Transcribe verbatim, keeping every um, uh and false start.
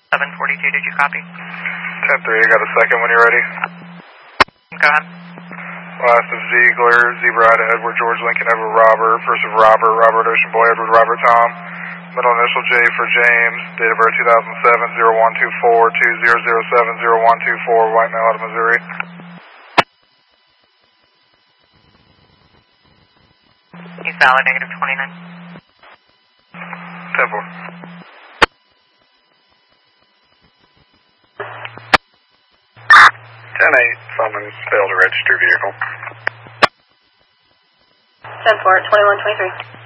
seven forty-two, did you copy? ten three, I got a second when you're ready. Go ahead. Last of Ziegler, Zebra Ida, Edward, George, Lincoln, Edward, Robert. First of Robert, Robert, Ocean Boy, Edward, Robert, Tom. Middle initial J for James. Date of birth two thousand seven, zero one two four, two zero zero seven, zero one two four, White Male out of Missouri. He's valid, negative twenty-nine. ten four. ten eight, someone failed to register vehicle. ten four, twenty-one twenty-three.